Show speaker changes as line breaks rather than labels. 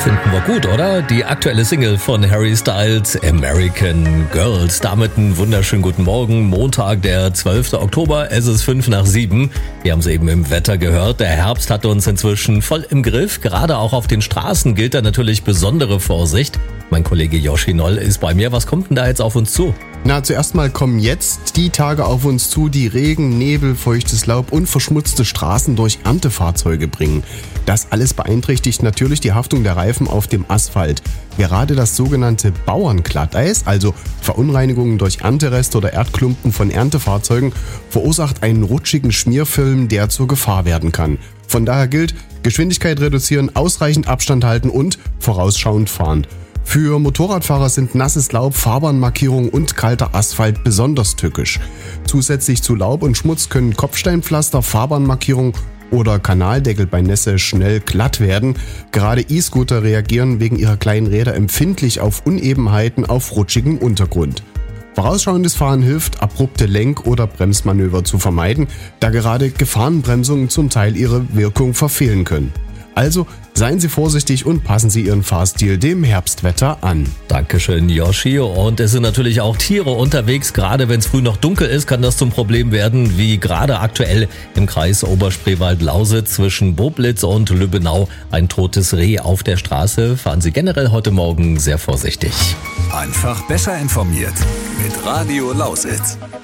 Finden wir gut, oder? Die aktuelle Single von Harry Styles, American Girls. Damit einen wunderschönen guten Morgen. Montag, der 12. Oktober. Es ist 6:05. Wir haben es eben im Wetter gehört. Der Herbst hat uns inzwischen voll im Griff. Gerade auch auf den Straßen gilt da natürlich besondere Vorsicht. Mein Kollege Joshi Noll ist bei mir. Was kommt denn da jetzt auf uns zu?
Zuerst mal kommen jetzt die Tage auf uns zu, die Regen, Nebel, feuchtes Laub und verschmutzte Straßen durch Erntefahrzeuge bringen. Das alles beeinträchtigt natürlich die Haftung der Reifen auf dem Asphalt. Gerade das sogenannte Bauernglatteis, also Verunreinigungen durch Erntereste oder Erdklumpen von Erntefahrzeugen, verursacht einen rutschigen Schmierfilm, der zur Gefahr werden kann. Von daher gilt, Geschwindigkeit reduzieren, ausreichend Abstand halten und vorausschauend fahren. Für Motorradfahrer sind nasses Laub, Fahrbahnmarkierungen und kalter Asphalt besonders tückisch. Zusätzlich zu Laub und Schmutz können Kopfsteinpflaster, Fahrbahnmarkierungen oder Kanaldeckel bei Nässe schnell glatt werden. Gerade E-Scooter reagieren wegen ihrer kleinen Räder empfindlich auf Unebenheiten auf rutschigem Untergrund. Vorausschauendes Fahren hilft, abrupte Lenk- oder Bremsmanöver zu vermeiden, da gerade Gefahrenbremsungen zum Teil ihre Wirkung verfehlen können. Also seien Sie vorsichtig und passen Sie Ihren Fahrstil dem Herbstwetter an.
Dankeschön, Joshi. Und es sind natürlich auch Tiere unterwegs. Gerade wenn es früh noch dunkel ist, kann das zum Problem werden, wie gerade aktuell im Kreis Oberspreewald-Lausitz zwischen Boblitz und Lübbenau. Ein totes Reh auf der Straße. Fahren Sie generell heute Morgen sehr vorsichtig.
Einfach besser informiert mit Radio Lausitz.